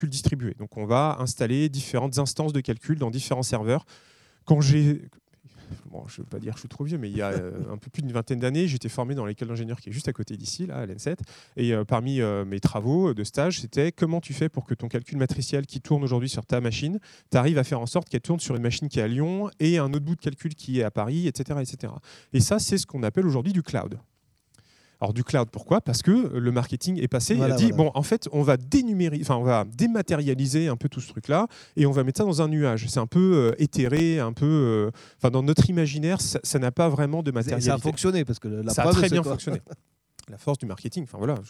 distribué. Donc on va installer différentes instances de calcul dans différents serveurs. Quand j'ai... Bon, je ne veux pas dire que je suis trop vieux, mais il y a un peu plus d'une vingtaine d'années, j'étais formé dans l'école d'ingénieur qui est juste à côté d'ici, là, à l'E7. Et parmi mes travaux de stage, c'était comment tu fais pour que ton calcul matriciel qui tourne aujourd'hui sur ta machine, tu arrives à faire en sorte qu'elle tourne sur une machine qui est à Lyon et un autre bout de calcul qui est à Paris, etc. etc. Et ça, c'est ce qu'on appelle aujourd'hui du cloud. Alors du cloud, pourquoi ? Parce que le marketing est passé et a dit bon, en fait, on va dématérialiser un peu tout ce truc-là et on va mettre ça dans un nuage. C'est un peu éthéré, un peu. Dans notre imaginaire, ça n'a pas vraiment de matérialité. Ça a fonctionné parce que ça a très bien fonctionné. La force du marketing. Enfin voilà,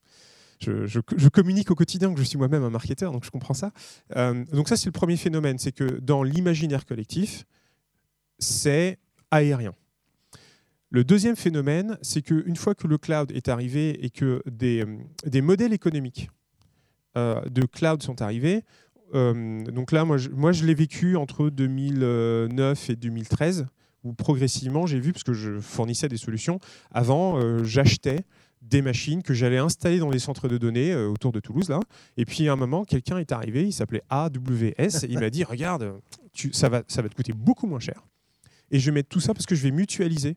je communique au quotidien, que je suis moi-même un marketeur, donc je comprends ça. Donc ça, c'est le premier phénomène, c'est que dans l'imaginaire collectif, c'est aérien. Le deuxième phénomène, c'est qu'une fois que le cloud est arrivé et que des modèles économiques de cloud sont arrivés, donc là, moi, je l'ai vécu entre 2009 et 2013, où progressivement, j'ai vu, parce que je fournissais des solutions, avant, j'achetais des machines que j'allais installer dans des centres de données autour de Toulouse, là. Et puis, à un moment, quelqu'un est arrivé, il s'appelait AWS, et il m'a dit, regarde, ça va te coûter beaucoup moins cher. Et je vais mettre tout ça parce que je vais mutualiser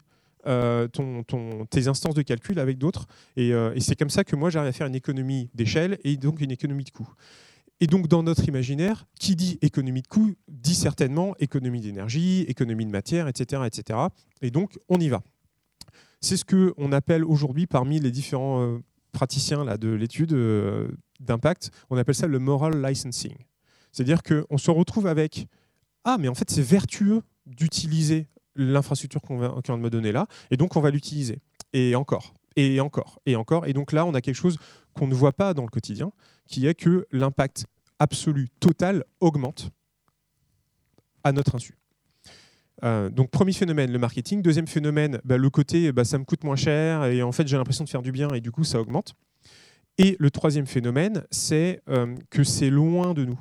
tes instances de calcul avec d'autres. Et c'est comme ça que moi, j'arrive à faire une économie d'échelle et donc une économie de coût. Et donc, dans notre imaginaire, qui dit économie de coût, dit certainement économie d'énergie, économie de matière, etc., etc. Et donc, on y va. C'est ce qu'on appelle aujourd'hui, parmi les différents praticiens là, de l'étude d'impact, on appelle ça le moral licensing. C'est-à-dire qu'on se retrouve avec « Ah, mais en fait, c'est vertueux d'utiliser l'infrastructure qu'on vient de me donner là, et donc on va l'utiliser. Et encore, et encore, et encore. Et donc là, on a quelque chose qu'on ne voit pas dans le quotidien, qui est que l'impact absolu, total, augmente à notre insu. Donc premier phénomène, le marketing. Deuxième phénomène, le côté ça me coûte moins cher, et en fait j'ai l'impression de faire du bien, et du coup ça augmente. Et le troisième phénomène, c'est que c'est loin de nous.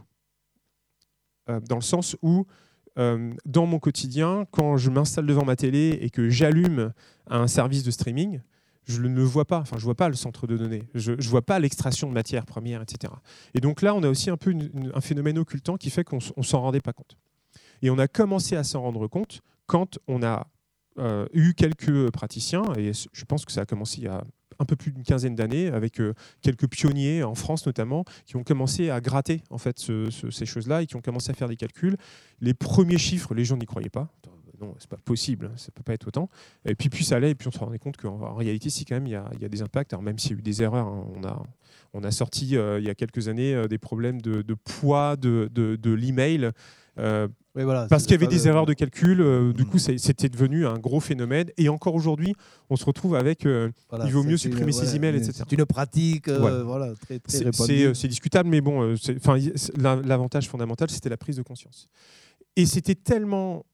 Dans le sens où dans mon quotidien, quand je m'installe devant ma télé et que j'allume un service de streaming, je ne le vois pas. Enfin, je vois pas le centre de données. Je vois pas l'extraction de matières premières, etc. Et donc là, on a aussi un peu un phénomène occultant qui fait qu'on s'en rendait pas compte. Et on a commencé à s'en rendre compte quand on a eu quelques praticiens, et je pense que ça a commencé il y a un peu plus d'une quinzaine d'années, avec quelques pionniers en France notamment, qui ont commencé à gratter en fait, ces choses-là et qui ont commencé à faire des calculs. Les premiers chiffres, les gens n'y croyaient pas. Non, c'est pas possible, ça peut pas être autant. Et puis ça allait, et puis on se rendait compte qu'en réalité, si quand même, il y a des impacts. Alors même s'il y a eu des erreurs, hein, on a sorti il y a quelques années des problèmes de poids de l'email. Oui, voilà, parce qu'il y avait des erreurs de calcul, du coup c'était devenu un gros phénomène. Et encore aujourd'hui, on se retrouve avec il vaut mieux supprimer ses emails, etc. C'est une pratique voilà, très répandue. C'est discutable, mais bon, l'avantage fondamental, c'était la prise de conscience. Et c'était tellement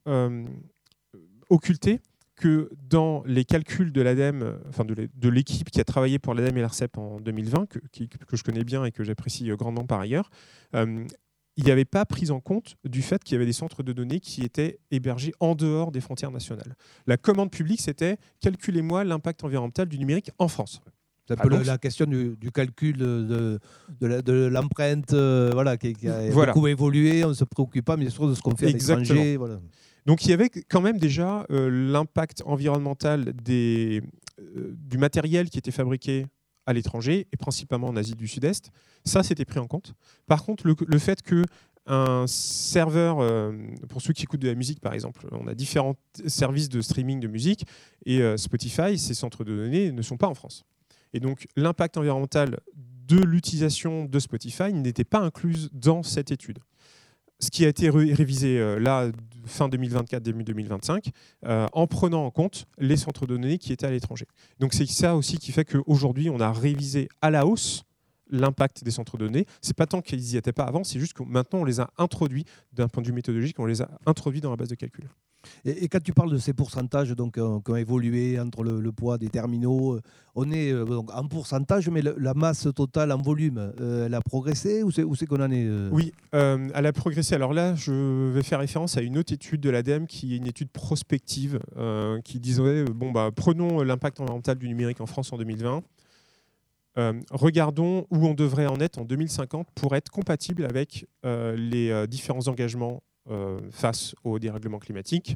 occulté que dans les calculs de l'ADEME, enfin de l'équipe qui a travaillé pour l'ADEME et l'ARCEP en 2020, que je connais bien et que j'apprécie grandement par ailleurs, il n'y avait pas pris en compte du fait qu'il y avait des centres de données qui étaient hébergés en dehors des frontières nationales. La commande publique, c'était « calculez-moi l'impact environnemental du numérique en France ». C'est un peu la question du calcul de l'empreinte qui a beaucoup évolué. On ne se préoccupe pas, mais surtout de ce qu'on fait à l'étranger. Voilà. Donc il y avait quand même déjà l'impact environnemental du matériel qui était fabriqué à l'étranger, et principalement en Asie du Sud-Est. Ça, c'était pris en compte. Par contre, le fait qu'un serveur, pour ceux qui écoutent de la musique par exemple, on a différents services de streaming de musique, et Spotify, ces centres de données ne sont pas en France. Et donc l'impact environnemental de l'utilisation de Spotify n'était pas inclus dans cette étude. Ce qui a été révisé là, fin 2024, début 2025, en prenant en compte les centres de données qui étaient à l'étranger. Donc c'est ça aussi qui fait qu'aujourd'hui, on a révisé à la hausse l'impact des centres de données. Ce n'est pas tant qu'ils n'y étaient pas avant, c'est juste que maintenant, on les a introduits, d'un point de vue méthodologique, on les a introduits dans la base de calcul. Et quand tu parles de ces pourcentages qui ont évolué entre le poids des terminaux, on est donc en pourcentage, mais la masse totale en volume, elle a progressé ou c'est qu'on en est Oui, elle a progressé. Alors là, je vais faire référence à une autre étude de l'ADEME qui est une étude prospective qui disait prenons l'impact environnemental du numérique en France en 2020. regardons où on devrait en être en 2050 pour être compatible avec les différents engagements face au dérèglement climatique.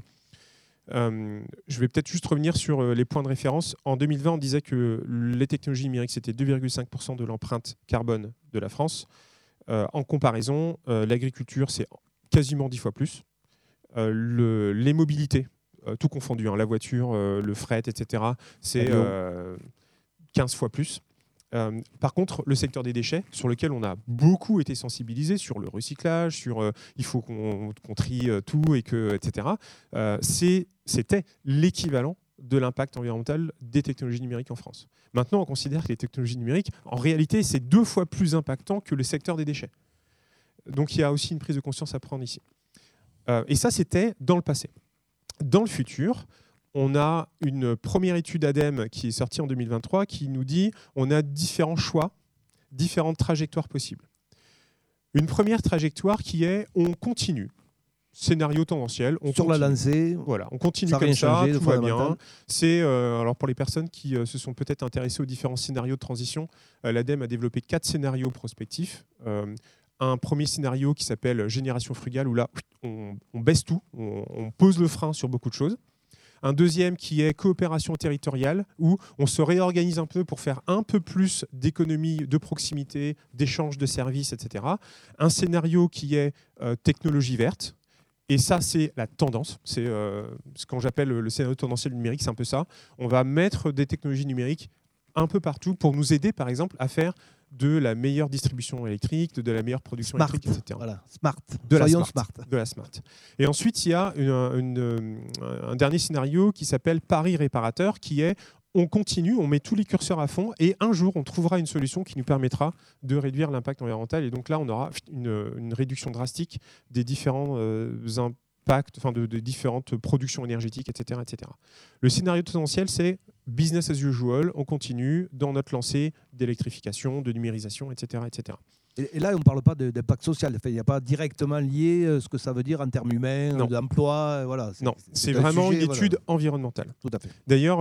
Je vais peut-être juste revenir sur les points de référence. En 2020, on disait que les technologies numériques, c'était 2,5% de l'empreinte carbone de la France. En comparaison, l'agriculture, c'est quasiment 10 fois plus. Les mobilités, tout confondu, hein, la voiture, le fret, etc., c'est 15 fois plus. Par contre, le secteur des déchets, sur lequel on a beaucoup été sensibilisé, sur le recyclage, sur il faut qu'on trie tout, etc., c'était l'équivalent de l'impact environnemental des technologies numériques en France. Maintenant, on considère que les technologies numériques, en réalité, c'est 2 fois plus impactant que le secteur des déchets. Donc il y a aussi une prise de conscience à prendre ici. Et ça, c'était dans le passé. Dans le futur, on a une première étude ADEME qui est sortie en 2023 qui nous dit qu'on a différents choix, différentes trajectoires possibles. Une première trajectoire qui est on continue. Scénario tendanciel. On sur continue. la lancée. Voilà, on continue ça comme ça, changé, tout va bien. C'est alors pour les personnes qui se sont peut-être intéressées aux différents scénarios de transition, l'ADEME a développé 4 scénarios prospectifs. Un premier scénario qui s'appelle Génération frugale, où là, on baisse tout, on pose le frein sur beaucoup de choses. Un deuxième qui est coopération territoriale, où on se réorganise un peu pour faire un peu plus d'économie de proximité, d'échange de services, etc. Un scénario qui est technologie verte. Et ça, c'est la tendance. C'est ce que j'appelle le scénario tendanciel numérique, c'est un peu ça. On va mettre des technologies numériques un peu partout pour nous aider, par exemple, à faire de la meilleure distribution électrique, de la meilleure production électrique, etc. Voilà, smart. Soyons smart. De la smart. Et ensuite, il y a un dernier scénario qui s'appelle Paris réparateur, qui est on continue, on met tous les curseurs à fond, et un jour, on trouvera une solution qui nous permettra de réduire l'impact environnemental. Et donc là, on aura une réduction drastique des différents impacts, enfin de différentes productions énergétiques, etc., etc. Le scénario potentiel, c'est business as usual, on continue dans notre lancée d'électrification, de numérisation, etc., etc. Et là, on ne parle pas d'impact social. Il n'y a pas directement lié ce que ça veut dire en termes humains, d'emploi. Voilà, non, c'est vraiment une étude environnementale. Tout à fait. D'ailleurs,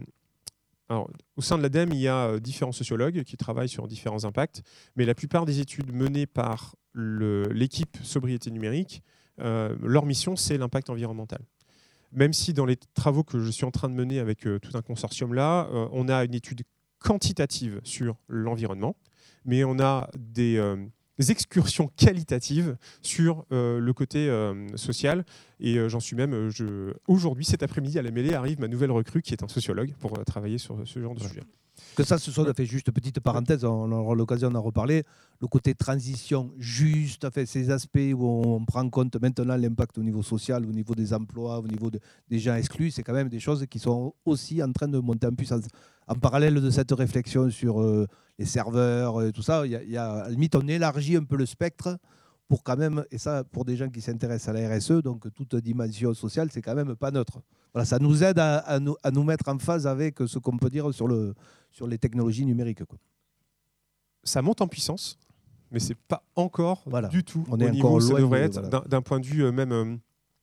au sein de l'ADEME, il y a différents sociologues qui travaillent sur différents impacts, mais la plupart des études menées par l'équipe sobriété numérique, leur mission, c'est l'impact environnemental. Même si dans les travaux que je suis en train de mener avec tout un consortium là, on a une étude quantitative sur l'environnement, mais on a des excursions qualitatives sur le côté social. Et j'en suis même, aujourd'hui, cet après-midi, à la mêlée, arrive ma nouvelle recrue qui est un sociologue pour travailler sur ce genre de sujet. Que ça, ce soit, fait juste petite parenthèse, on aura l'occasion d'en reparler, le côté transition juste, fait, ces aspects où on prend en compte maintenant l'impact au niveau social, au niveau des emplois, au niveau des gens exclus, c'est quand même des choses qui sont aussi en train de monter en puissance. En parallèle de cette réflexion sur les serveurs, tout ça, à la limite, on élargit un peu le spectre pour quand même, et ça pour des gens qui s'intéressent à la RSE, donc toute dimension sociale, c'est quand même pas neutre. Voilà, ça nous aide à nous mettre en phase avec ce qu'on peut dire sur les technologies numériques, quoi. Ça monte en puissance, mais c'est pas encore du tout on au est niveau où ça devrait être, voilà. d'un point de vue même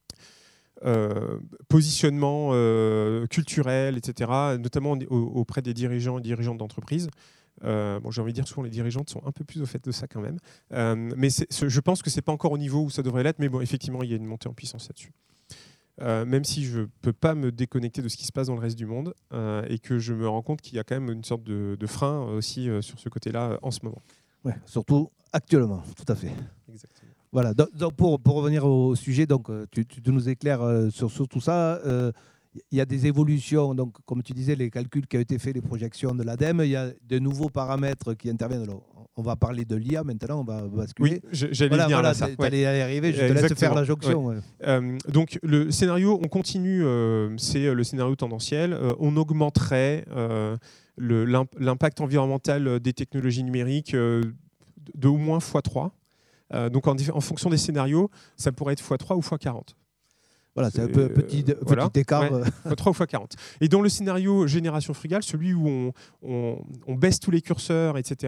positionnement culturel, etc., notamment auprès des dirigeants et dirigeantes d'entreprises. J'ai envie de dire souvent les dirigeantes sont un peu plus au fait de ça quand même. Mais je pense que ce n'est pas encore au niveau où ça devrait l'être, mais bon, effectivement, il y a une montée en puissance là-dessus. Même si je ne peux pas me déconnecter de ce qui se passe dans le reste du monde et que je me rends compte qu'il y a quand même une sorte de frein aussi sur ce côté-là en ce moment. Ouais, surtout actuellement, tout à fait. Exactement. Voilà, donc pour revenir au sujet, donc, tu nous éclaires sur tout ça. Il y a des évolutions, donc, comme tu disais, les calculs qui ont été faits, les projections de l'ADEME, il y a de nouveaux paramètres qui interviennent. Alors, on va parler de l'IA maintenant, on va basculer. Oui, j'allais venir là, ça. Tu allais y arriver, je te laisse faire la jonction. Ouais. Donc, le scénario, on continue, c'est le scénario tendanciel. On augmenterait l'impact environnemental des technologies numériques de au moins x3. Donc, en fonction des scénarios, ça pourrait être x3 ou x40. Voilà, c'est un peu petit écart. Ouais, x3 ou x40. Et dans le scénario génération frugale, celui où on baisse tous les curseurs, etc.,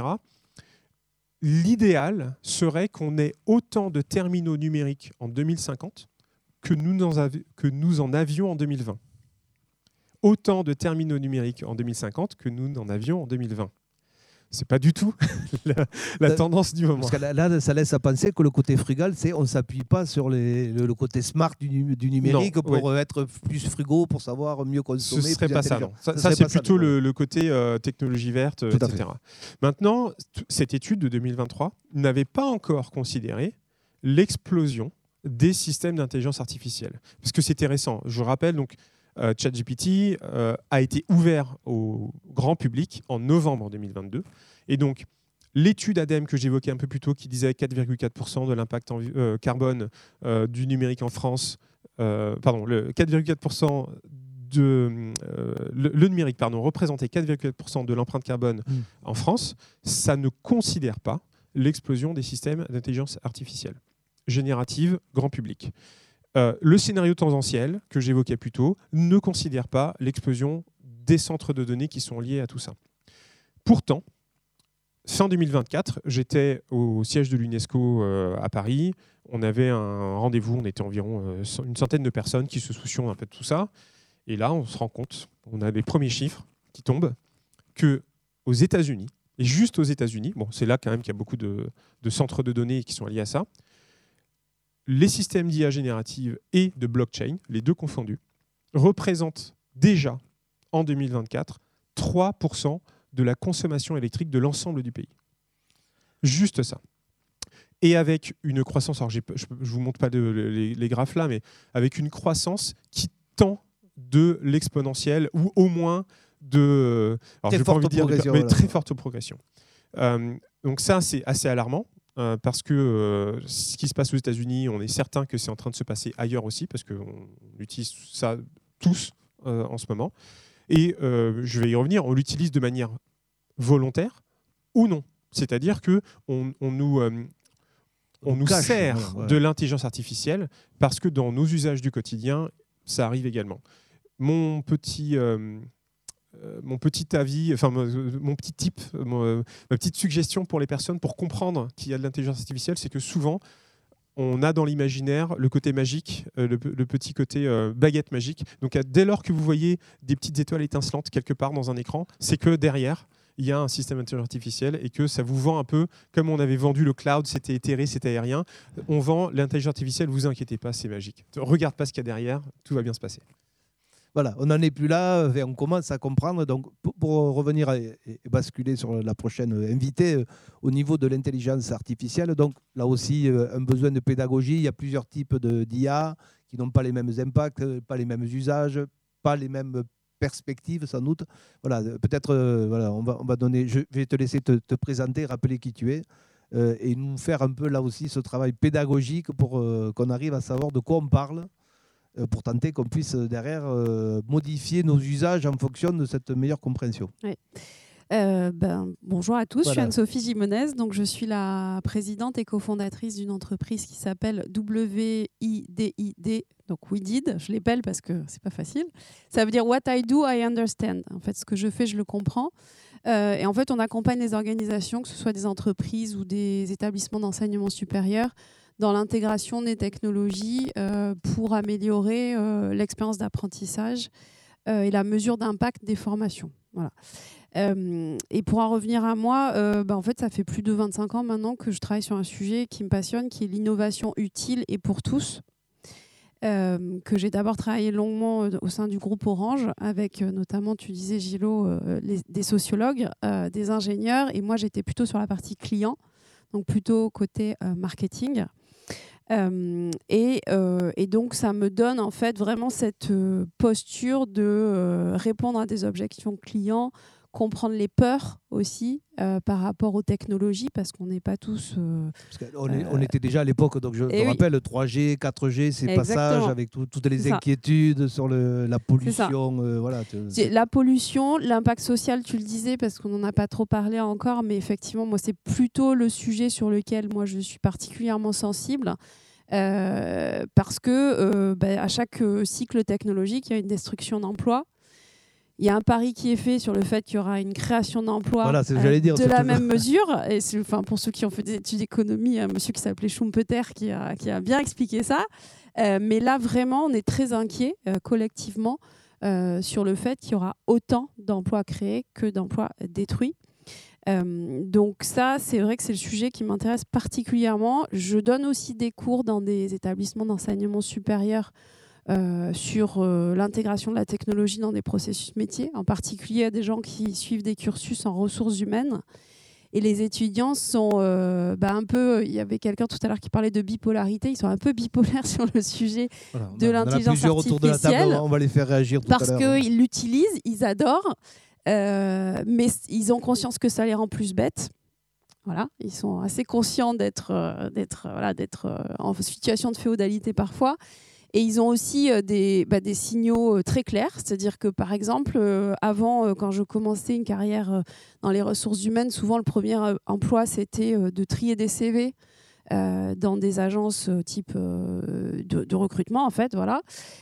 l'idéal serait qu'on ait autant de terminaux numériques en 2050 que nous en avions en 2020. Autant de terminaux numériques en 2050 que nous en avions en 2020. C'est pas du tout la tendance du moment. Parce que là, ça laisse à penser que le côté frugal, c'est on ne s'appuie pas sur le côté smart du numérique pour être plus frugaux, pour savoir mieux consommer. Ce ne serait pas ça, non. Ça c'est plutôt le côté technologie verte, etc. Maintenant, cette étude de 2023 n'avait pas encore considéré l'explosion des systèmes d'intelligence artificielle. Parce que c'était récent. Je rappelle, donc, ChatGPT a été ouvert au grand public en novembre 2022. Et donc, l'étude ADEME que j'évoquais un peu plus tôt, qui disait 4,4% de l'impact carbone du numérique en France, 4,4% le numérique représentait 4,4% de l'empreinte carbone en France, ça ne considère pas l'explosion des systèmes d'intelligence artificielle générative grand public. Le scénario tangentiel que j'évoquais plus tôt ne considère pas l'explosion des centres de données qui sont liés à tout ça. Pourtant, fin 2024, j'étais au siège de l'UNESCO à Paris. On avait un rendez-vous, on était environ une centaine de personnes qui se soucions un peu de tout ça. Et là, on se rend compte, on a les premiers chiffres qui tombent, qu'aux États-Unis, et juste aux États-Unis, bon, c'est là quand même qu'il y a beaucoup de centres de données qui sont liés à ça, les systèmes d'IA générative et de blockchain, les deux confondus, représentent déjà, en 2024, 3% de la consommation électrique de l'ensemble du pays. Juste ça. Et avec une croissance, alors je ne vous montre pas les graphes là, mais avec une croissance qui tend de l'exponentielle, ou au moins de... très forte progression. Très forte progression. Donc ça, c'est assez alarmant. Parce que ce qui se passe aux États-Unis, on est certain que c'est en train de se passer ailleurs aussi, parce qu'on utilise ça tous en ce moment. Et je vais y revenir, on l'utilise de manière volontaire ou non. C'est-à-dire qu'on nous sert de l'intelligence artificielle parce que dans nos usages du quotidien, ça arrive également. Mon petit avis, enfin mon petit tip, ma petite suggestion pour les personnes pour comprendre qu'il y a de l'intelligence artificielle, c'est que souvent on a dans l'imaginaire le côté magique, le petit côté baguette magique. Donc dès lors que vous voyez des petites étoiles étincelantes quelque part dans un écran, c'est que derrière il y a un système d'intelligence artificielle et que ça vous vend un peu comme on avait vendu le cloud, c'était éthéré, c'était aérien. On vend l'intelligence artificielle, vous inquiétez pas, c'est magique. Regarde pas ce qu'il y a derrière, tout va bien se passer. Voilà, on n'en est plus là, on commence à comprendre. Donc, pour revenir et basculer sur la prochaine invitée, au niveau de l'intelligence artificielle, donc là aussi, un besoin de pédagogie. Il y a plusieurs types d'IA qui n'ont pas les mêmes impacts, pas les mêmes usages, pas les mêmes perspectives sans doute. Voilà, peut-être, on va donner. Je vais te laisser te présenter, rappeler qui tu es. Et nous faire un peu là aussi ce travail pédagogique pour qu'on arrive à savoir de quoi on parle, pour tenter qu'on puisse derrière modifier nos usages en fonction de cette meilleure compréhension. Oui. Bonjour à tous, Je suis Anne-Sophie Gimonès, donc je suis la présidente et cofondatrice d'une entreprise qui s'appelle WIDID, donc WIDID, je l'épelle parce que c'est pas facile. Ça veut dire What I do, I understand. En fait, ce que je fais, je le comprends. Et en fait, on accompagne les organisations, que ce soit des entreprises ou des établissements d'enseignement supérieur, dans l'intégration des technologies pour améliorer l'expérience d'apprentissage et la mesure d'impact des formations. Voilà. Et pour en revenir à moi, en fait, ça fait plus de 25 ans maintenant que je travaille sur un sujet qui me passionne, qui est l'innovation utile et pour tous, que j'ai d'abord travaillé longuement au sein du groupe Orange, avec notamment, tu disais Gilot, des sociologues, des ingénieurs, et moi j'étais plutôt sur la partie client, donc plutôt côté marketing. Et donc ça me donne en fait vraiment cette posture de répondre à des objections clients, comprendre les peurs aussi par rapport aux technologies, parce qu'on n'est pas tous... on était déjà à l'époque, donc je me rappelle, 3G, 4G, ces passages avec toutes les inquiétudes sur la pollution. Voilà. La pollution, l'impact social, tu le disais, parce qu'on n'en a pas trop parlé encore, mais effectivement, moi, c'est plutôt le sujet sur lequel moi, je suis particulièrement sensible. Parce que à chaque cycle technologique, il y a une destruction d'emplois. Il y a un pari qui est fait sur le fait qu'il y aura une création d'emplois de la même mesure. Et pour ceux qui ont fait des études d'économie, il y a un monsieur qui s'appelait Schumpeter qui a bien expliqué ça. Mais là, vraiment, on est très inquiet collectivement sur le fait qu'il y aura autant d'emplois créés que d'emplois détruits. Donc ça, c'est vrai que c'est le sujet qui m'intéresse particulièrement. Je donne aussi des cours dans des établissements d'enseignement supérieur sur l'intégration de la technologie dans des processus métiers, en particulier à des gens qui suivent des cursus en ressources humaines. Et les étudiants sont un peu... Il y avait quelqu'un tout à l'heure qui parlait de bipolarité. Ils sont un peu bipolaires sur le sujet de l'intelligence artificielle. Autour de la table, on va les faire réagir tout à l'heure. Parce qu'ils l'utilisent, ils adorent, mais ils ont conscience que ça les rend plus bêtes. Voilà, ils sont assez conscients d'être en situation de féodalité parfois. Et ils ont aussi des signaux très clairs. C'est-à-dire que, par exemple, avant, quand je commençais une carrière dans les ressources humaines, souvent le premier emploi, c'était de trier des CV dans des agences type de recrutement, en fait. Voilà.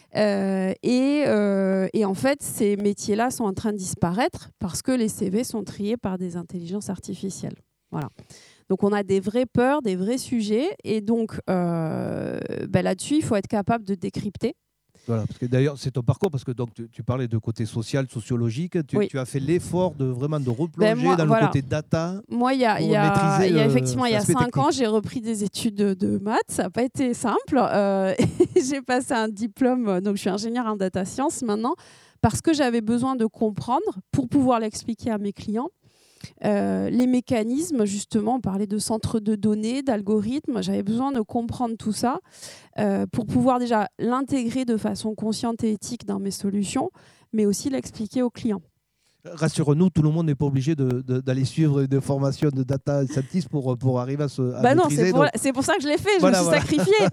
Et en fait, ces métiers-là sont en train de disparaître parce que les CV sont triés par des intelligences artificielles. Voilà. Donc, on a des vraies peurs, des vrais sujets. Et donc, là-dessus, il faut être capable de décrypter. Voilà, parce que d'ailleurs, c'est ton parcours, parce que donc, tu parlais de côté social, sociologique. Tu as fait l'effort de vraiment de replonger dans le côté data. Moi, il y a effectivement, il y a 5 ans, j'ai repris des études de maths. Ça n'a pas été simple. J'ai passé un diplôme, donc je suis ingénieure en data science maintenant, parce que j'avais besoin de comprendre pour pouvoir l'expliquer à mes clients. Les mécanismes, justement, on parlait de centres de données, d'algorithmes. J'avais besoin de comprendre tout ça pour pouvoir déjà l'intégrer de façon consciente et éthique dans mes solutions, mais aussi l'expliquer aux clients. Rassure-nous, tout le monde n'est pas obligé d'aller suivre des formations de data scientist pour arriver à maîtriser. Non, c'est pour ça que je l'ai fait, je me suis sacrifiée.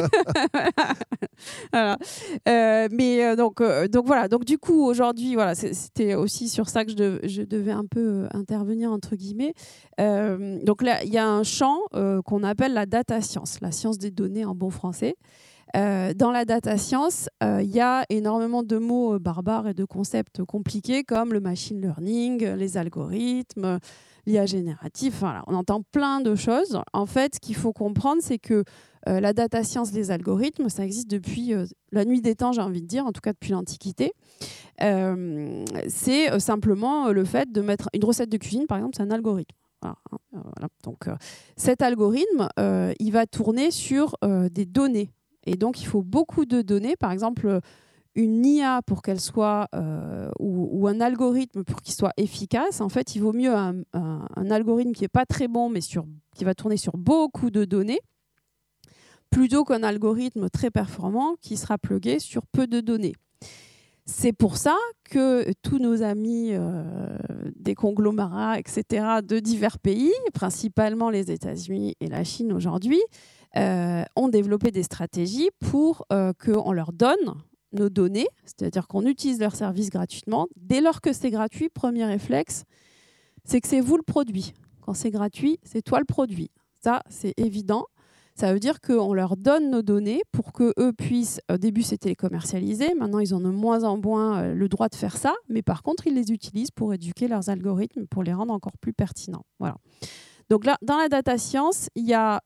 Voilà. Donc voilà. Donc du coup, aujourd'hui, voilà, c'était aussi sur ça que je devais un peu intervenir, entre guillemets. Donc là, il y a un champ qu'on appelle la data science, la science des données en bon français. Dans la data science, il y a énormément de mots barbares et de concepts compliqués comme le machine learning, les algorithmes, l'IA génératif. Voilà, on entend plein de choses. En fait, ce qu'il faut comprendre, c'est que la data science, les algorithmes, ça existe depuis la nuit des temps, j'ai envie de dire, en tout cas depuis l'Antiquité. C'est simplement le fait de mettre une recette de cuisine, par exemple, c'est un algorithme. Voilà. Donc, cet algorithme, il va tourner sur des données. Et donc, il faut beaucoup de données. Par exemple, une IA, pour qu'elle soit, ou un algorithme pour qu'il soit efficace, en fait, il vaut mieux un algorithme qui n'est pas très bon, mais qui va tourner sur beaucoup de données, plutôt qu'un algorithme très performant qui sera plugué sur peu de données. C'est pour ça que tous nos amis des conglomérats, etc., de divers pays, principalement les États-Unis et la Chine aujourd'hui, ont développé des stratégies pour qu'on leur donne nos données, c'est-à-dire qu'on utilise leurs services gratuitement. Dès lors que c'est gratuit, premier réflexe, c'est que c'est vous le produit. Quand c'est gratuit, c'est toi le produit. Ça, c'est évident. Ça veut dire qu'on leur donne nos données pour qu'eux puissent, au début c'était les commercialiser, maintenant ils en ont moins en moins le droit de faire ça, mais par contre ils les utilisent pour éduquer leurs algorithmes, pour les rendre encore plus pertinents. Voilà. Donc là, dans la data science, il y a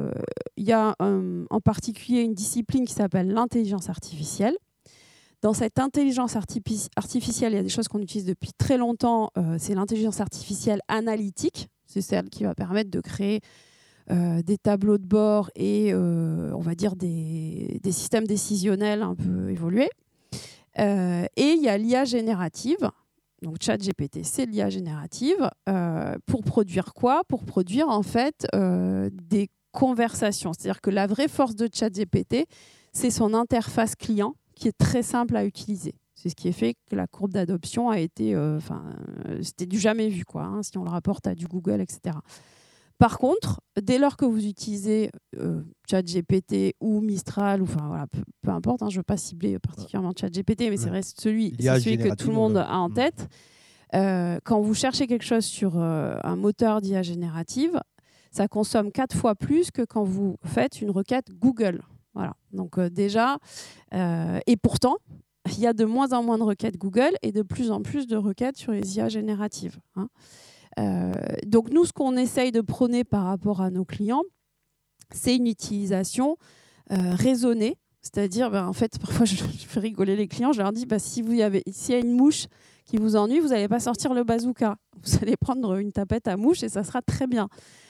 en particulier une discipline qui s'appelle l'intelligence artificielle. Dans cette intelligence artificielle, il y a des choses qu'on utilise depuis très longtemps. C'est l'intelligence artificielle analytique. C'est celle qui va permettre de créer des tableaux de bord et, on va dire, des systèmes décisionnels un peu évolués. Et il y a l'IA générative. Donc ChatGPT, c'est l'IA générative. Pour produire quoi ? Pour produire en fait des conversations. C'est-à-dire que la vraie force de ChatGPT, c'est son interface client qui est très simple à utiliser. C'est ce qui a fait que la courbe d'adoption a été... c'était du jamais vu, quoi, si on le rapporte à du Google, etc. Par contre, dès lors que vous utilisez ChatGPT ou Mistral, peu importe, je ne veux pas cibler particulièrement ChatGPT, mais c'est celui que tout le monde a en tête. Quand vous cherchez quelque chose sur un moteur d'IA générative, ça consomme 4 fois plus que quand vous faites une requête Google. Voilà. Donc déjà, et pourtant, il y a de moins en moins de requêtes Google et de plus en plus de requêtes sur les IA génératives. Donc nous, ce qu'on essaye de prôner par rapport à nos clients, c'est une utilisation raisonnée. C'est-à-dire, en fait, parfois, je fais rigoler les clients. Je leur dis, s'il y a une mouche qui vous ennuie, vous n'allez pas sortir le bazooka. Vous allez prendre une tapette à mouche et ça sera très bien.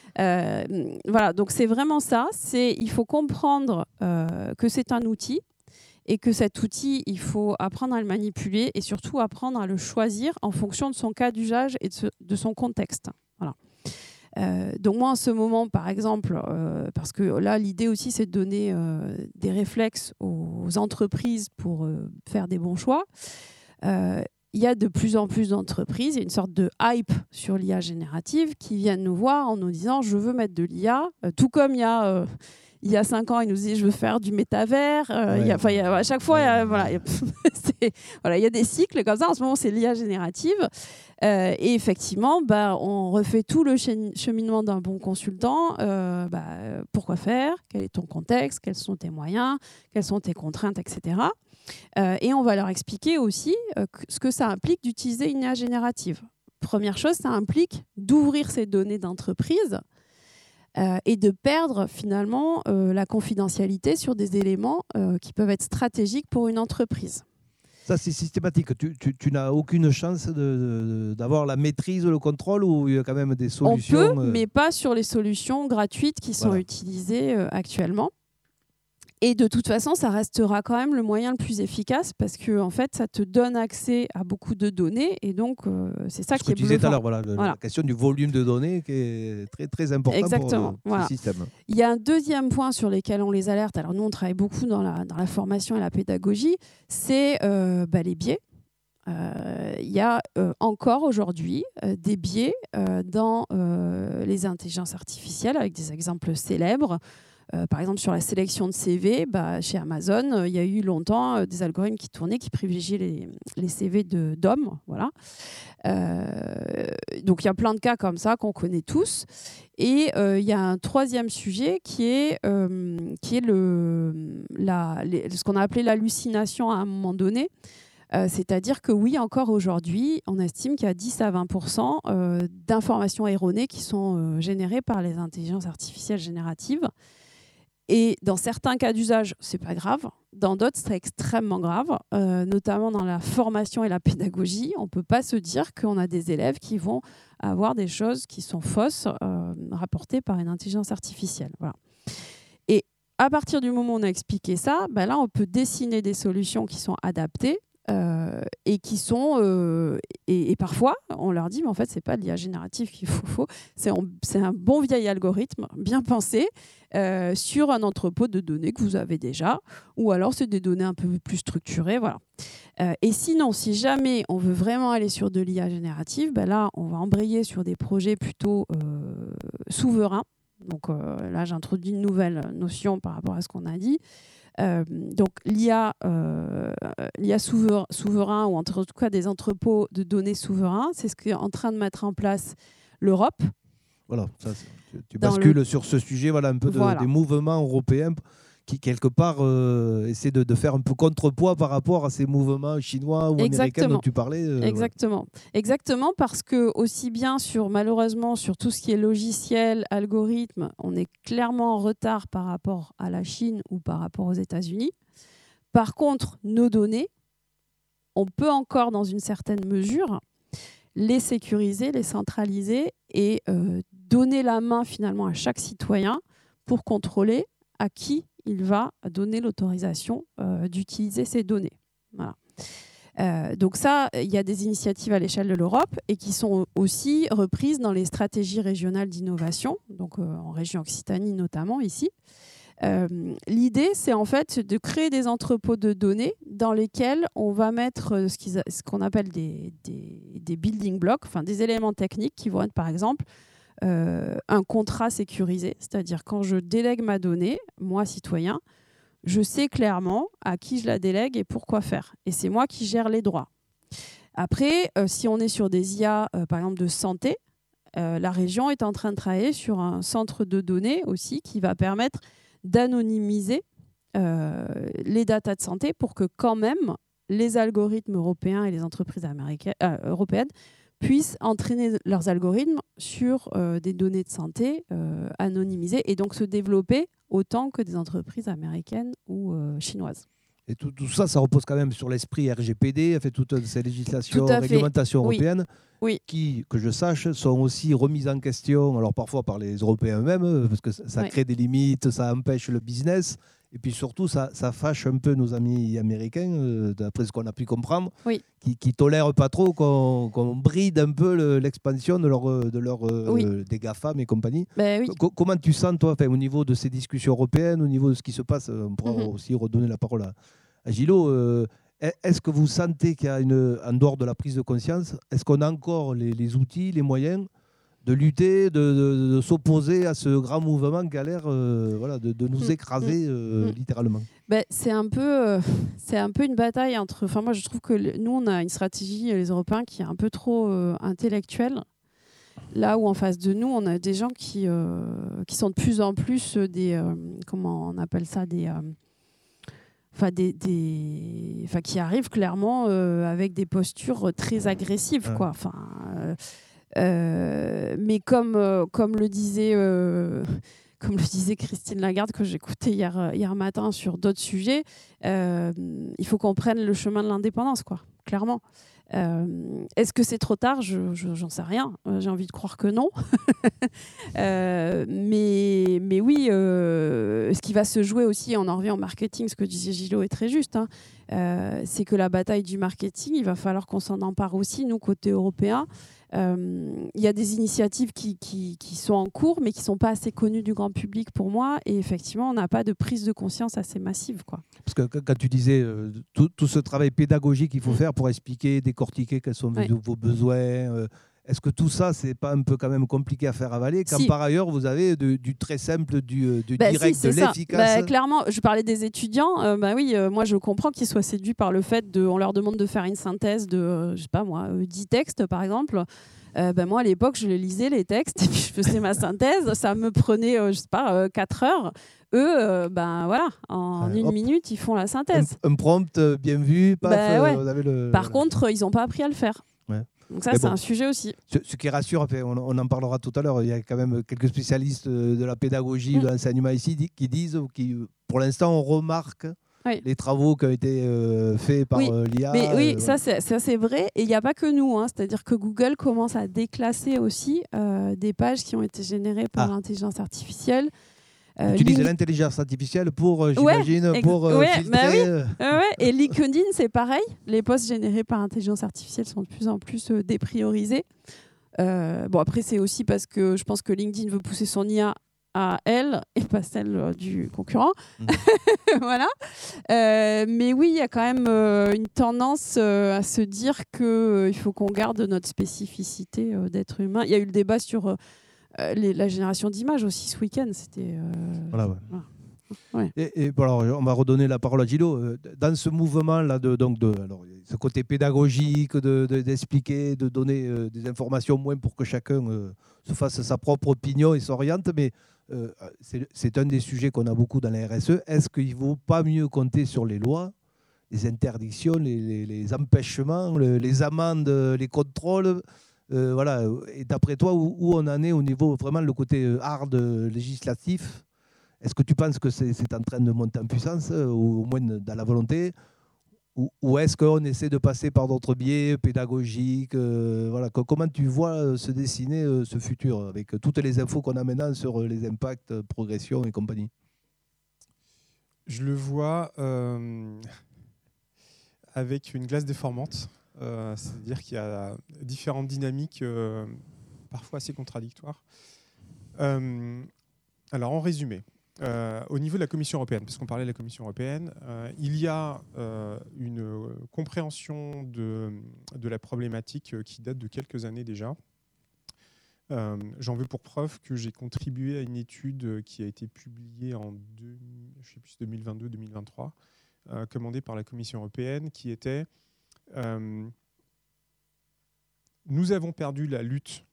Voilà, donc c'est vraiment ça. Il faut comprendre que c'est un outil et que cet outil, il faut apprendre à le manipuler et surtout apprendre à le choisir en fonction de son cas d'usage et de son contexte. Voilà. Donc moi, en ce moment, par exemple, parce que là, l'idée aussi, c'est de donner des réflexes aux entreprises pour faire des bons choix. Il y a de plus en plus d'entreprises, il y a une sorte de hype sur l'IA générative qui viennent nous voir en nous disant « je veux mettre de l'IA », tout comme il y a 5 ans, ils nous disaient « je veux faire du métavers ». À chaque fois, il y a des cycles comme ça. En ce moment, c'est l'IA générative. Et effectivement, on refait tout le cheminement d'un bon consultant. Pourquoi faire ? Quel est ton contexte ? Quels sont tes moyens ? Quelles sont tes contraintes, etc. Et on va leur expliquer aussi ce que ça implique d'utiliser une IA générative. Première chose, ça implique d'ouvrir ces données d'entreprise et de perdre finalement la confidentialité sur des éléments qui peuvent être stratégiques pour une entreprise. Ça, c'est systématique. Tu n'as aucune chance d'avoir la maîtrise, le contrôle, ou il y a quand même des solutions. On peut, mais pas sur les solutions gratuites qui sont utilisées actuellement. Et de toute façon, ça restera quand même le moyen le plus efficace parce que en fait, ça te donne accès à beaucoup de données et donc c'est ça qui est bluffant. Ce que tu disais tout à l'heure, la question du volume de données qui est très, très important pour le système. Il y a un deuxième point sur lequel on les alerte. Alors nous, on travaille beaucoup dans la formation et la pédagogie, c'est les biais. Il y a encore aujourd'hui des biais dans les intelligences artificielles avec des exemples célèbres. Par exemple, sur la sélection de CV, chez Amazon, il y a eu longtemps des algorithmes qui tournaient, qui privilégiaient les CV d'hommes. Voilà. Donc, il y a plein de cas comme ça qu'on connaît tous. Et il y a un troisième sujet qui est ce qu'on a appelé l'hallucination à un moment donné. C'est-à-dire que oui, encore aujourd'hui, on estime qu'il y a 10 à 20% d'informations erronées qui sont générées par les intelligences artificielles génératives. Et dans certains cas d'usage, c'est pas grave. Dans d'autres, c'est extrêmement grave, notamment dans la formation et la pédagogie. On peut pas se dire qu'on a des élèves qui vont avoir des choses qui sont fausses rapportées par une intelligence artificielle. Voilà. Et à partir du moment où on a expliqué ça, là, on peut dessiner des solutions qui sont adaptées et qui sont et parfois on leur dit mais en fait c'est pas de l'IA générative qu'il faut, c'est un bon vieil algorithme bien pensé sur un entrepôt de données que vous avez déjà, ou alors c'est des données un peu plus structurées, voilà. Et sinon, si jamais on veut vraiment aller sur de l'IA générative, là on va embrayer sur des projets plutôt souverains. Donc là j'introduis une nouvelle notion par rapport à ce qu'on a dit. Donc l'IA souverain, ou en tout cas des entrepôts de données souverains, c'est ce qu'est en train de mettre en place l'Europe. Voilà, ça, tu bascules sur ce sujet, un peu des mouvements européens qui, quelque part, essaient de faire un peu contrepoids par rapport à ces mouvements chinois ou américains dont tu parlais. Exactement, parce que aussi bien malheureusement, sur tout ce qui est logiciel, algorithme, on est clairement en retard par rapport à la Chine ou par rapport aux États-Unis. Par contre, nos données, on peut encore, dans une certaine mesure, les sécuriser, les centraliser et donner la main finalement à chaque citoyen pour contrôler à qui il va donner l'autorisation d'utiliser ces données. Voilà. Donc ça, il y a des initiatives à l'échelle de l'Europe et qui sont aussi reprises dans les stratégies régionales d'innovation, donc en région Occitanie notamment ici. L'idée, c'est en fait de créer des entrepôts de données dans lesquels on va mettre ce qu'on appelle des building blocks, enfin des éléments techniques qui vont être par exemple un contrat sécurisé, c'est-à-dire quand je délègue ma donnée, moi citoyen, je sais clairement à qui je la délègue et pourquoi faire. Et c'est moi qui gère les droits. Après, si on est sur des IA, par exemple de santé, la région est en train de travailler sur un centre de données aussi qui va permettre d'anonymiser les datas de santé pour que quand même les algorithmes européens et les entreprises européennes puissent entraîner leurs algorithmes sur des données de santé anonymisées et donc se développer autant que des entreprises américaines ou chinoises. Et tout ça, ça repose quand même sur l'esprit RGPD, toutes ces législations, réglementations européennes, qui, que je sache, sont aussi remises en question, alors parfois par les Européens eux-mêmes, parce que ça crée des limites, ça empêche le business, et puis surtout, ça fâche un peu nos amis américains, d'après ce qu'on a pu comprendre, qui tolèrent pas trop qu'on bride un peu l'expansion des GAFAM et compagnie. Comment tu sens, toi, au niveau de ces discussions européennes, au niveau de ce qui se passe, on pourra aussi redonner la parole à Gillo, est-ce que vous sentez qu'il y a en dehors de la prise de conscience, est-ce qu'on a encore les outils, les moyens de lutter, de s'opposer à ce grand mouvement qui a l'air de nous écraser littéralement? C'est un peu une bataille entre... Enfin, moi, je trouve que nous, on a une stratégie, les Européens, qui est un peu trop intellectuelle. Là où en face de nous, on a des gens qui sont de plus en plus des... comment on appelle ça, qui arrivent clairement avec des postures très agressives, quoi. Enfin, mais comme le disait Christine Lagarde, que j'écoutais hier matin sur d'autres sujets, il faut qu'on prenne le chemin de l'indépendance, quoi, clairement. Est-ce que c'est trop tard? J'en sais rien. J'ai envie de croire que non. Mais oui, ce qui va se jouer aussi, on en revient au marketing, ce que disait Gillo est très juste, c'est que la bataille du marketing, il va falloir qu'on s'en empare aussi, nous, côté européen. Il y a des initiatives qui sont en cours, mais qui ne sont pas assez connues du grand public pour moi. Et effectivement, on n'a pas de prise de conscience assez massive, quoi. Parce que quand tu disais tout ce travail pédagogique qu'il faut faire pour expliquer, décortiquer quels sont vos besoins, est-ce que tout ça, c'est pas un peu quand même compliqué à faire avaler quand par ailleurs vous avez du très simple, du direct, de l'efficace? Clairement, je parlais des étudiants. Moi je comprends qu'ils soient séduits par le fait on leur demande de faire une synthèse de, je sais pas moi, 10 textes par exemple. Moi à l'époque je les lisais les textes et puis je faisais ma synthèse. Ça me prenait 4 heures. Eux, en une minute ils font la synthèse. Un prompt bien vu. Paf, vous avez Par contre, ils n'ont pas appris à le faire. Ouais. Donc ça, c'est un sujet aussi. Ce qui rassure, on en parlera tout à l'heure, il y a quand même quelques spécialistes de la pédagogie, de l'enseignement ici, qui disent, pour l'instant, on remarque les travaux qui ont été faits par l'IA. Mais ça c'est vrai. Et il n'y a pas que nous. C'est-à-dire que Google commence à déclasser aussi des pages qui ont été générées par l'intelligence artificielle. Utilise l'intelligence artificielle pour, j'imagine, filtrer. Et LinkedIn, c'est pareil. Les posts générés par intelligence artificielle sont de plus en plus dépriorisés. Après, c'est aussi parce que je pense que LinkedIn veut pousser son IA à elle et pas celle du concurrent. Voilà. Mais oui, il y a quand même une tendance à se dire qu'il faut qu'on garde notre spécificité d'être humain. Il y a eu le débat sur... la génération d'images aussi ce week-end, c'était... alors, on va redonner la parole à Gillo. Dans ce mouvement-là, alors, ce côté pédagogique, d'expliquer, de donner des informations moins pour que chacun se fasse sa propre opinion et s'oriente, mais c'est un des sujets qu'on a beaucoup dans la RSE. Est-ce qu'il ne vaut pas mieux compter sur les lois, les interdictions, les empêchements, les amendes, les contrôles? Et d'après toi, où on en est au niveau vraiment le côté hard législatif? Est-ce que tu penses que c'est en train de monter en puissance, ou au moins dans la volonté, ou est-ce qu'on essaie de passer par d'autres biais pédagogiques? Comment tu vois se dessiner ce futur avec toutes les infos qu'on a maintenant sur les impacts, progression et compagnie? Je le vois avec une glace déformante. C'est-à-dire qu'il y a différentes dynamiques parfois assez contradictoires. Alors en résumé, au niveau de la Commission européenne, parce qu'on parlait de la Commission européenne, il y a une compréhension de la problématique qui date de quelques années déjà. J'en veux pour preuve que j'ai contribué à une étude qui a été publiée en 2022-2023, commandée par la Commission européenne, qui était nous avons perdu la lutte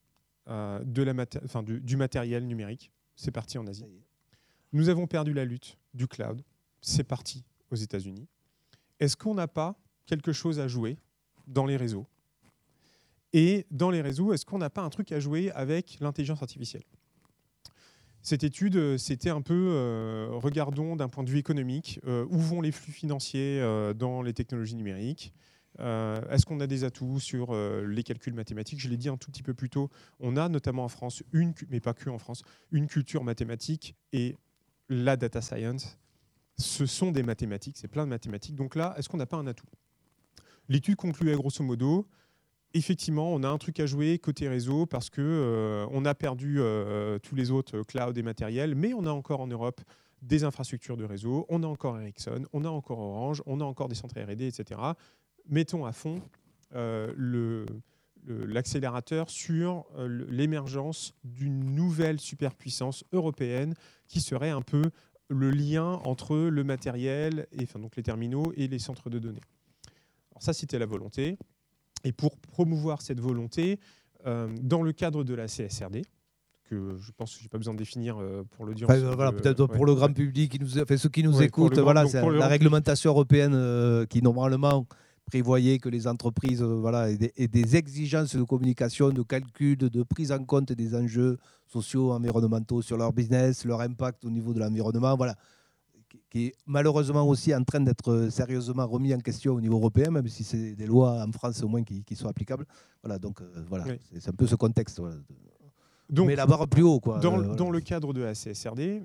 du matériel numérique, c'est parti en Asie. Nous avons perdu la lutte du cloud, c'est parti aux États-Unis. Est-ce qu'on n'a pas quelque chose à jouer dans les réseaux? Et dans les réseaux, est-ce qu'on n'a pas un truc à jouer avec l'intelligence artificielle? Cette étude, c'était un peu, regardons d'un point de vue économique, où vont les flux financiers dans les technologies numériques. Est-ce qu'on a des atouts sur les calculs mathématiques? Je l'ai dit un tout petit peu plus tôt, on a notamment en France, mais pas que en France, une culture mathématique et la data science. Ce sont des mathématiques, c'est plein de mathématiques. Donc là, est-ce qu'on n'a pas un atout? L'étude concluait grosso modo, effectivement, on a un truc à jouer côté réseau parce qu'on a perdu tous les autres clouds et matériels, mais on a encore en Europe des infrastructures de réseau, on a encore Ericsson, on a encore Orange, on a encore des centres R&D, etc. Mettons à fond l'accélérateur sur l'émergence d'une nouvelle superpuissance européenne qui serait un peu le lien entre le matériel, donc les terminaux et les centres de données. Alors ça, c'était la volonté. Et pour promouvoir cette volonté, dans le cadre de la CSRD, que je pense que je n'ai pas besoin de définir pour l'audience. Voilà, peut-être pour le grand public, ceux qui nous écoutent, c'est la réglementation européenne qui normalement prévoyait que les entreprises aient des exigences de communication, de calcul, de prise en compte des enjeux sociaux, environnementaux sur leur business, leur impact au niveau de l'environnement, qui est malheureusement aussi en train d'être sérieusement remis en question au niveau européen, même si c'est des lois en France au moins qui sont applicables. Oui. C'est un peu ce contexte. Donc, mais la barre plus haut. Dans le cadre de la CSRD,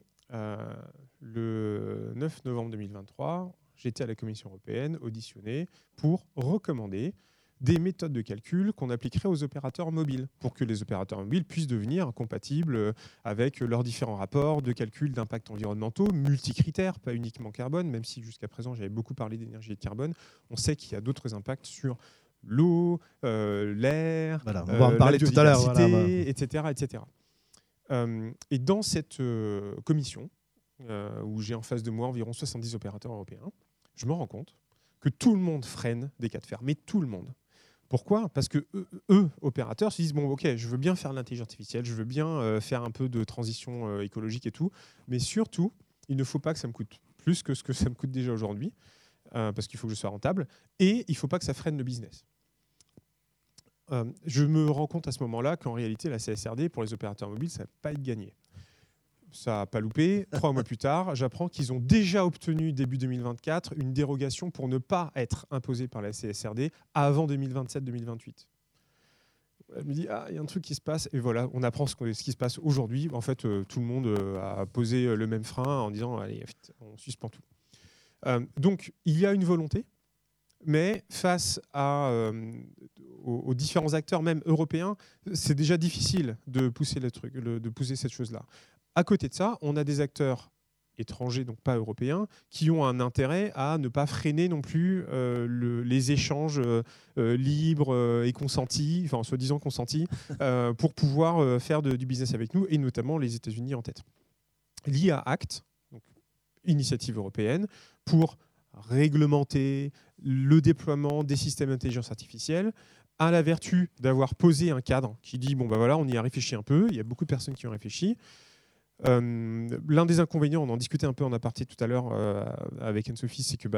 le 9 novembre 2023, j'étais à la Commission européenne auditionné pour recommander des méthodes de calcul qu'on appliquerait aux opérateurs mobiles pour que les opérateurs mobiles puissent devenir compatibles avec leurs différents rapports de calcul d'impact environnementaux, multicritères, pas uniquement carbone, même si jusqu'à présent j'avais beaucoup parlé d'énergie et de carbone. On sait qu'il y a d'autres impacts sur l'eau, l'air, on va en parler tout à l'heure, etc. etc. Et dans cette commission, où j'ai en face de moi environ 70 opérateurs européens, je me rends compte que tout le monde freine des cas de fer, mais tout le monde. Pourquoi? Parce que eux, opérateurs, se disent bon, ok, je veux bien faire de l'intelligence artificielle, je veux bien faire un peu de transition écologique et tout, mais surtout, il ne faut pas que ça me coûte plus que ce que ça me coûte déjà aujourd'hui, parce qu'il faut que je sois rentable, et il ne faut pas que ça freine le business. Je me rends compte à ce moment-là qu'en réalité, la CSRD, pour les opérateurs mobiles, ça ne va pas être gagné. Ça n'a pas loupé. 3 mois plus tard, j'apprends qu'ils ont déjà obtenu, début 2024, une dérogation pour ne pas être imposés par la CSRD avant 2027-2028. Elle me dit, il y a un truc qui se passe. Et voilà, on apprend ce qui se passe aujourd'hui. En fait, tout le monde a posé le même frein en disant, allez, on suspend tout. Donc, il y a une volonté, mais face aux différents acteurs, même européens, c'est déjà difficile de pousser de pousser cette chose-là. À côté de ça, on a des acteurs étrangers, donc pas européens, qui ont un intérêt à ne pas freiner non plus les échanges libres et consentis, enfin soi-disant consentis, pour pouvoir faire du business avec nous, et notamment les États-Unis en tête. L'IA Act, donc initiative européenne, pour réglementer le déploiement des systèmes d'intelligence artificielle, a la vertu d'avoir posé un cadre qui dit bon, on y a réfléchi un peu, il y a beaucoup de personnes qui ont réfléchi. L'un des inconvénients, on en discutait un peu en aparté tout à l'heure avec Anne-Sophie, c'est que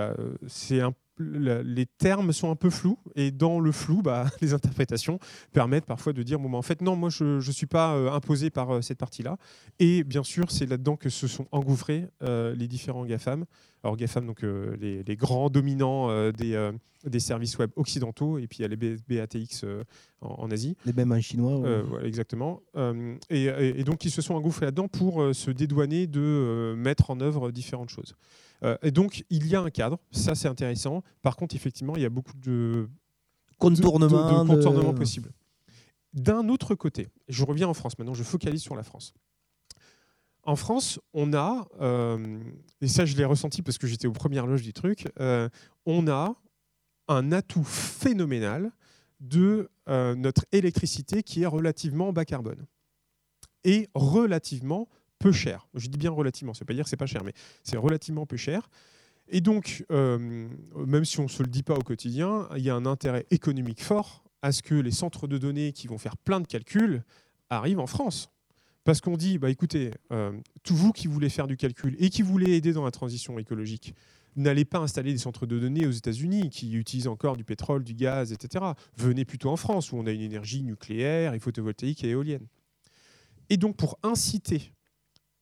les termes sont un peu flous, et dans le flou, les interprétations permettent parfois de dire en fait non, moi je ne suis pas imposé par cette partie-là. Et bien sûr, c'est là-dedans que se sont engouffrés les différents GAFAM. Alors GAFAM, donc les grands dominants des services web occidentaux, et puis il y a les BATX en Asie. Les mêmes en chinois. Voilà, exactement. Et donc ils se sont engouffrés là-dedans pour se dédouaner de mettre en œuvre différentes choses. Et donc il y a un cadre, ça c'est intéressant. Par contre, effectivement, il y a beaucoup de contournements possibles. D'un autre côté, je reviens en France maintenant, je focalise sur la France. En France, on a, et ça je l'ai ressenti parce que j'étais aux premières loges du truc, on a un atout phénoménal de notre électricité qui est relativement bas carbone et relativement peu cher. Je dis bien relativement, ça ne veut pas dire que c'est pas cher, mais c'est relativement peu cher. Et donc, même si on ne se le dit pas au quotidien, il y a un intérêt économique fort à ce que les centres de données qui vont faire plein de calculs arrivent en France. Parce qu'on dit, écoutez, tous vous qui voulez faire du calcul et qui voulez aider dans la transition écologique, n'allez pas installer des centres de données aux États-Unis qui utilisent encore du pétrole, du gaz, etc. Venez plutôt en France où on a une énergie nucléaire et photovoltaïque et éolienne. Et donc, pour inciter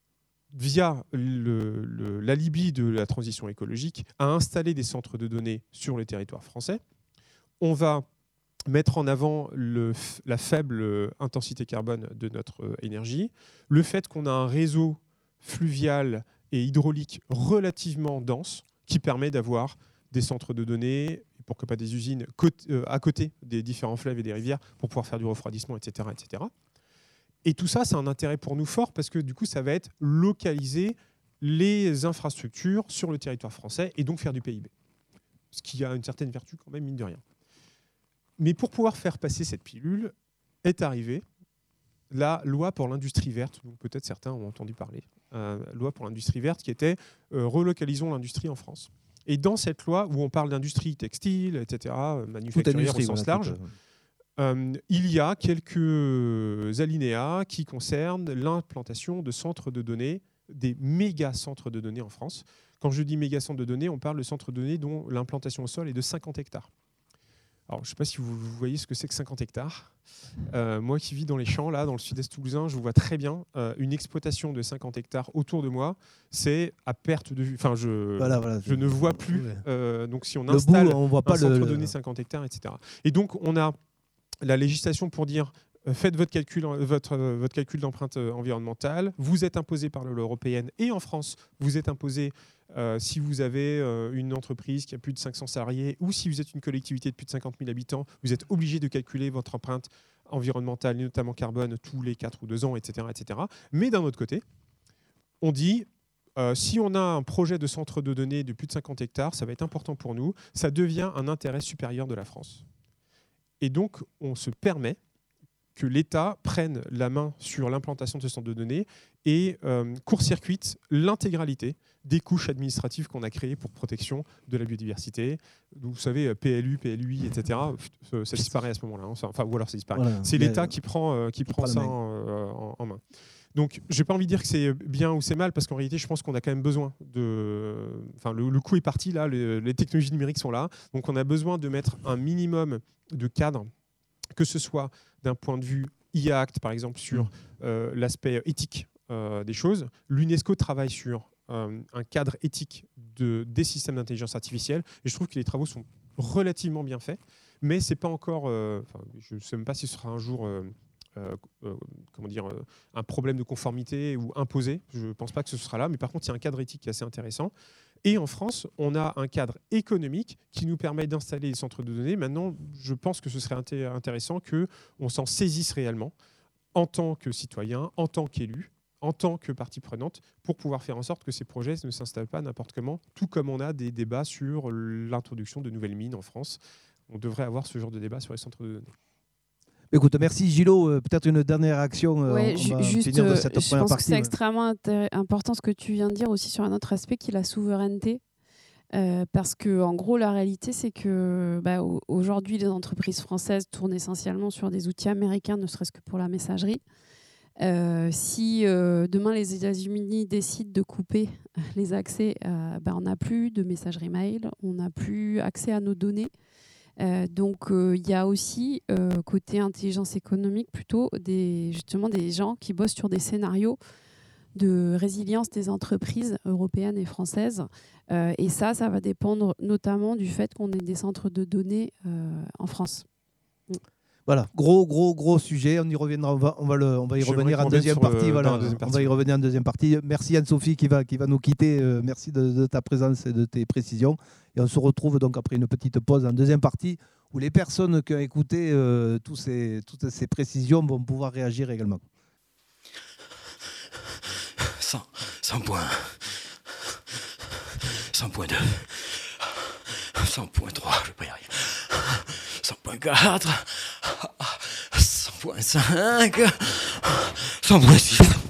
via l'alibi de la transition écologique, à installer des centres de données sur les territoires français. On va mettre en avant la faible intensité carbone de notre énergie, le fait qu'on a un réseau fluvial et hydraulique relativement dense qui permet d'avoir des centres de données, pourquoi pas des usines à côté des différents fleuves et des rivières pour pouvoir faire du refroidissement, etc., etc. Et tout ça, c'est un intérêt pour nous fort parce que du coup, ça va être localiser les infrastructures sur le territoire français et donc faire du PIB. Ce qui a une certaine vertu quand même, mine de rien. Mais pour pouvoir faire passer cette pilule, est arrivée la loi pour l'industrie verte, dont peut-être certains ont entendu parler. Loi pour l'industrie verte qui était relocalisons l'industrie en France. Et dans cette loi, où on parle d'industrie textile, etc., manufacturière au sens large, il y a quelques alinéas qui concernent l'implantation de centres de données, des méga centres de données en France. Quand je dis méga centres de données, on parle de centres de données dont l'implantation au sol est de 50 hectares. Alors, je ne sais pas si vous voyez ce que c'est que 50 hectares. Moi qui vis dans les champs, là, dans le sud-est toulousain, je vois très bien une exploitation de 50 hectares autour de moi. C'est à perte de vue. Enfin, je ne vois plus. Donc, si on installe on voit pas un centre de données 50 hectares, etc. Et donc, on a la législation pour dire faites votre calcul d'empreinte environnementale. Vous êtes imposé par la loi européenne et en France, vous êtes imposé si vous avez une entreprise qui a plus de 500 salariés ou si vous êtes une collectivité de plus de 50 000 habitants, vous êtes obligé de calculer votre empreinte environnementale, et notamment carbone, tous les 4 ou 2 ans, etc. etc. Mais d'un autre côté, on dit si on a un projet de centre de données de plus de 50 hectares, ça va être important pour nous, ça devient un intérêt supérieur de la France. Et donc, on se permet que l'État prenne la main sur l'implantation de ce centre de données et court-circuite l'intégralité des couches administratives qu'on a créées pour protection de la biodiversité. Vous savez, PLU, PLUI, etc. Ça disparaît à ce moment-là. Enfin, ou alors ça disparaît. Voilà, c'est l'État qui prend ça en main. Donc, je n'ai pas envie de dire que c'est bien ou c'est mal, parce qu'en réalité, je pense qu'on a quand même besoin de... Enfin, le coup est parti, là, les technologies numériques sont là. Donc, on a besoin de mettre un minimum de cadre, que ce soit d'un point de vue IA Act, par exemple, sur l'aspect éthique des choses. L'UNESCO travaille sur un cadre éthique des systèmes d'intelligence artificielle, et je trouve que les travaux sont relativement bien faits, mais c'est pas encore... je ne sais même pas si ce sera un jour... un problème de conformité ou imposé. Je ne pense pas que ce sera là, mais par contre, il y a un cadre éthique qui est assez intéressant. Et en France, on a un cadre économique qui nous permet d'installer des centres de données. Maintenant, je pense que ce serait intéressant qu'on s'en saisisse réellement en tant que citoyen, en tant qu'élu, en tant que partie prenante, pour pouvoir faire en sorte que ces projets ne s'installent pas n'importe comment, tout comme on a des débats sur l'introduction de nouvelles mines en France. On devrait avoir ce genre de débat sur les centres de données. Écoute, merci Gilot. Peut-être une dernière action. Ouais, on va juste, finir de cette je première pense partie. Que c'est extrêmement important ce que tu viens de dire aussi sur un autre aspect qui est la souveraineté. Parce que en gros, la réalité, c'est que aujourd'hui, les entreprises françaises tournent essentiellement sur des outils américains, ne serait-ce que pour la messagerie. Si demain les États-Unis décident de couper les accès, on n'a plus de messagerie mail, on n'a plus accès à nos données. Donc il y a aussi côté intelligence économique plutôt justement des gens qui bossent sur des scénarios de résilience des entreprises européennes et françaises. Et ça va dépendre notamment du fait qu'on ait des centres de données en France. Voilà, gros sujet. On y reviendra. On va y revenir en deuxième partie. Voilà, on va y revenir en deuxième partie. Merci Anne-Sophie qui va nous quitter. Merci de ta présence et de tes précisions. Et on se retrouve donc après une petite pause en deuxième partie où les personnes qui ont écouté toutes ces précisions vont pouvoir réagir également. 100 points. 100.2. 100.3, je vais pas y arriver. 100.4. 100.5. 100.6.